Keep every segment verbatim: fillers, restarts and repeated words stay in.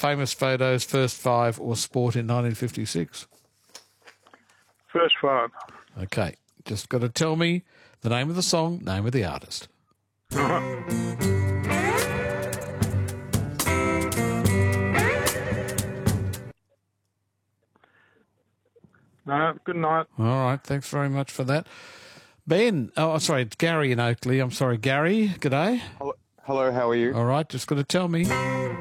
famous photos, first five, or sport in nineteen fifty-six? First five. Okay, just got to tell me the name of the song, name of the artist. All right. No, good night. All right, thanks very much for that. Ben, oh, sorry, it's Gary in Oakley. I'm sorry, Gary, g'day. Hello, hello, how are you? All right, just got to tell me.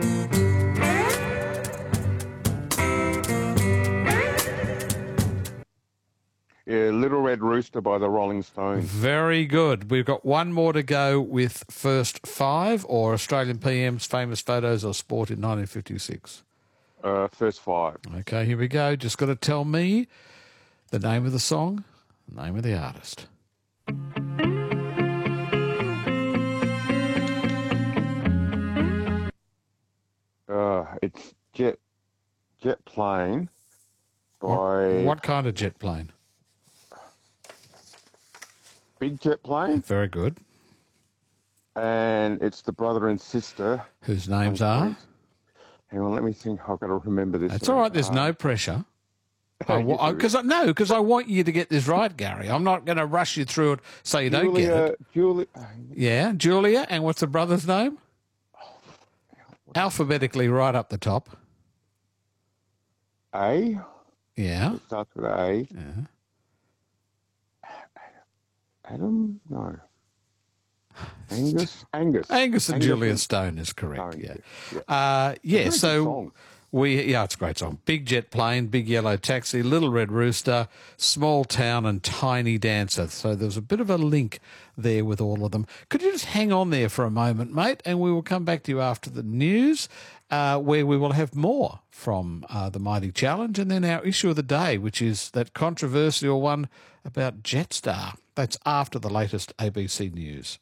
Yeah, Little Red Rooster by the Rolling Stones. Very good. We've got one more to go with first five, or Australian P M's famous photos or sport in nineteen fifty-six. Uh, first five. Okay, here we go. Just got to tell me the name of the song, the name of the artist. Uh, it's Jet Jet Plane by... What, what kind of jet plane? Big Jet Plane. Very good. And it's the brother and sister. Whose names are? Hang on, let me think. I've got to remember this. That's all right. There's uh, no pressure. Because I, no, because I want you to get this right, Gary. I'm not going to rush you through it so you Julia, don't get it. Julia. Yeah, Julia. And what's the brother's name? Alphabetically, right up the top. A. Yeah. It starts with A. Yeah. Adam? No. Angus? Angus. Angus and Angus Julia and- Stone is correct. Stone, Yeah. yeah. Uh, yeah. Very good So song. we, yeah, it's a great song. Big Jet Plane, Big Yellow Taxi, Little Red Rooster, Small Town, and Tiny Dancer. So there's a bit of a link there with all of them. Could you just hang on there for a moment, mate, and we will come back to you after the news, uh, where we will have more from uh, the Mighty Challenge, and then our issue of the day, which is that controversial one about Jetstar. That's after the latest A B C News.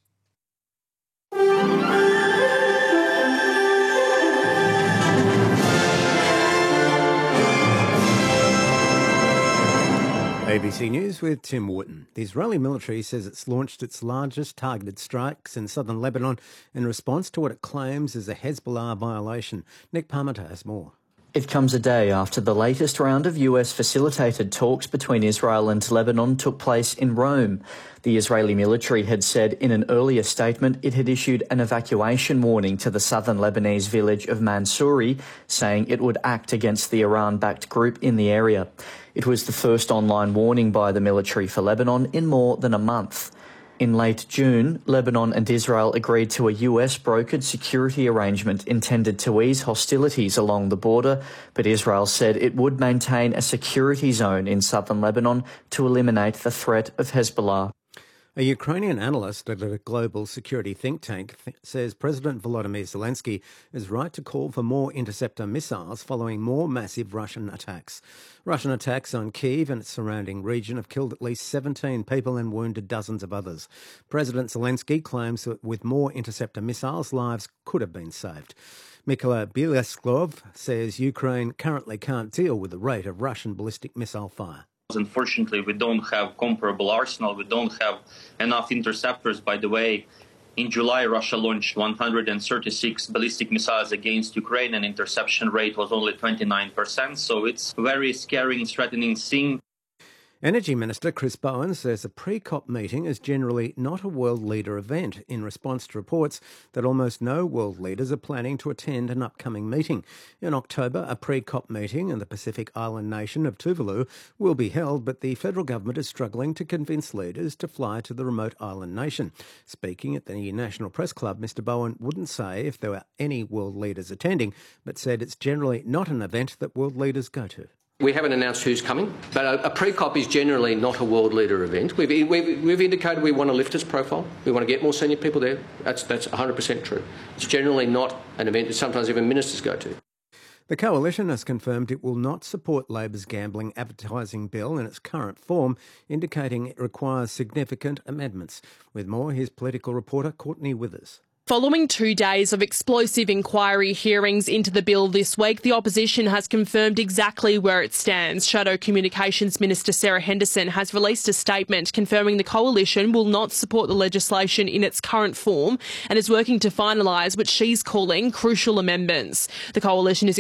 A B C News with Tim Wootton. The Israeli military says it's launched its largest targeted strikes in southern Lebanon in response to what it claims is a Hezbollah violation. Nick Parmenter has more. It comes a day after the latest round of U S-facilitated talks between Israel and Lebanon took place in Rome. The Israeli military had said in an earlier statement it had issued an evacuation warning to the southern Lebanese village of Mansouri, saying it would act against the Iran-backed group in the area. It was the first online warning by the military for Lebanon in more than a month. In late June, Lebanon and Israel agreed to a U S-brokered security arrangement intended to ease hostilities along the border, but Israel said it would maintain a security zone in southern Lebanon to eliminate the threat of Hezbollah. A Ukrainian analyst at a global security think tank th- says President Volodymyr Zelensky is right to call for more interceptor missiles following more massive Russian attacks. Russian attacks on Kyiv and its surrounding region have killed at least seventeen people and wounded dozens of others. President Zelensky claims that with more interceptor missiles, lives could have been saved. Mykola Bielesklov says Ukraine currently can't deal with the rate of Russian ballistic missile fire. Unfortunately, we don't have comparable arsenal. We don't have enough interceptors. By the way, in July, Russia launched one hundred thirty-six ballistic missiles against Ukraine, and interception rate was only twenty-nine percent. So it's a very scary and threatening thing. Energy Minister Chris Bowen says a pre-COP meeting is generally not a world leader event in response to reports that almost no world leaders are planning to attend an upcoming meeting. In October, a pre-COP meeting in the Pacific island nation of Tuvalu will be held, but the federal government is struggling to convince leaders to fly to the remote island nation. Speaking at the National Press Club, Mr Bowen wouldn't say if there were any world leaders attending, but said it's generally not an event that world leaders go to. We haven't announced who's coming, but a, a pre-COP is generally not a world leader event. We've, we've, we've indicated we want to lift its profile. We want to get more senior people there. That's, that's one hundred percent true. It's generally not an event that sometimes even ministers go to. The Coalition has confirmed it will not support Labor's gambling advertising bill in its current form, indicating it requires significant amendments. With more, here's political reporter Courtney Withers. Following two days of explosive inquiry hearings into the bill this week, the opposition has confirmed exactly where it stands. Shadow Communications Minister Sarah Henderson has released a statement confirming the Coalition will not support the legislation in its current form and is working to finalise what she's calling crucial amendments. The Coalition is